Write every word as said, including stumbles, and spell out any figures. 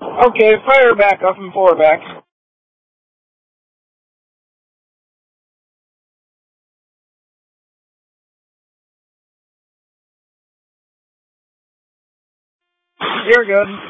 Okay, fire back up and forward back. You're good.